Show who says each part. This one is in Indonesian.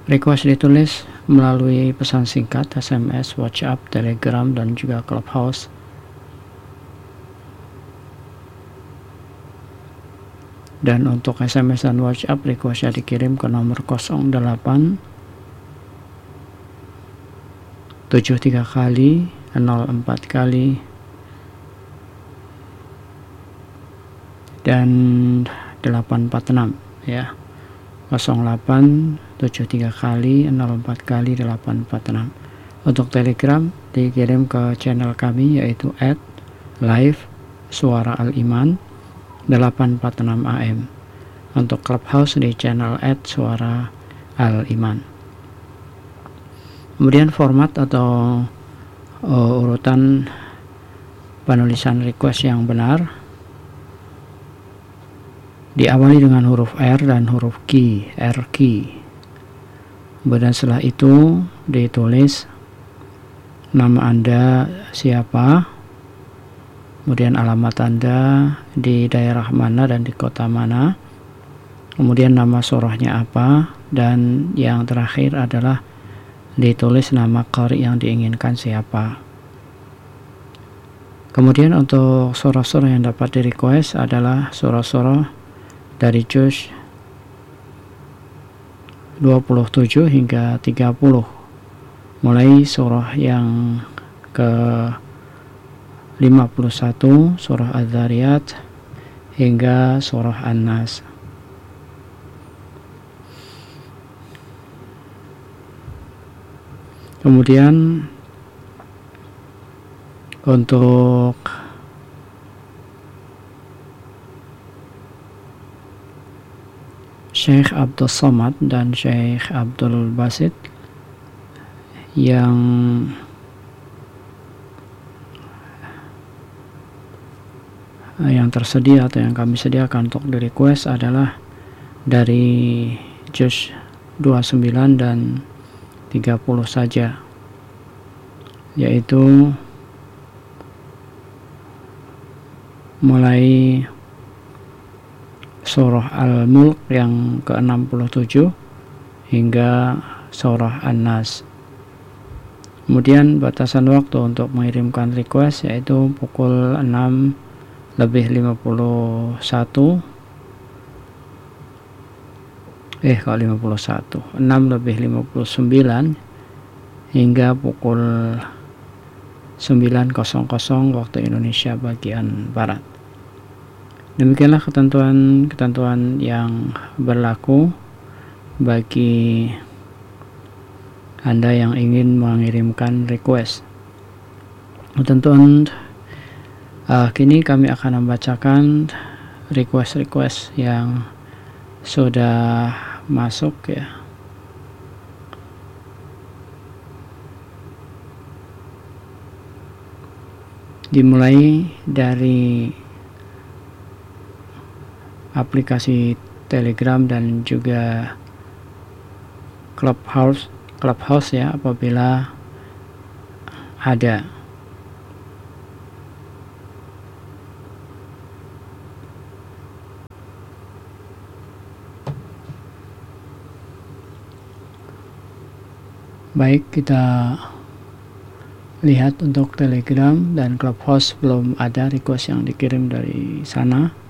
Speaker 1: Request ditulis melalui pesan singkat, SMS, WhatsApp, Telegram, dan juga Clubhouse. Dan untuk SMS dan WhatsApp, requestnya dikirim ke nomor 08 73 kali 04 kali dan 846 ya. 08 73 kali 04 kali 846. Untuk Telegram dikirim ke channel kami yaitu @live suara al-iman 846 AM. Untuk Clubhouse di channel @suara al-iman. Kemudian format atau urutan penulisan request yang benar diawali dengan huruf R dan huruf Q, R key. Kemudian setelah itu ditulis nama Anda siapa, kemudian alamat Anda di daerah mana dan di kota mana, kemudian nama surahnya apa, dan yang terakhir adalah ditulis nama qari yang diinginkan siapa. Kemudian untuk surah-surah yang dapat di request adalah surah-surah dari juz 27 hingga 30, mulai surah yang ke 51 surah Az-Zariyat hingga surah An-Nas. Kemudian untuk Syekh Abdul Somad dan Syekh Abdul Basit yang tersedia atau yang kami sediakan untuk di request adalah dari juz 29 dan 30 saja, yaitu mulai surah Al-Mulk yang ke-67 hingga surah An-Nas. Kemudian batasan waktu untuk mengirimkan request yaitu pukul 6:51 6:59 hingga pukul 9:00 waktu Indonesia bagian Barat. Demikianlah ketentuan yang berlaku bagi Anda yang ingin mengirimkan request. Ketentuan kini kami akan membacakan request yang sudah masuk ya. Dimulai dari aplikasi Telegram dan juga Clubhouse ya, apabila ada. Baik, kita lihat untuk Telegram dan Clubhouse belum ada request yang dikirim dari sana.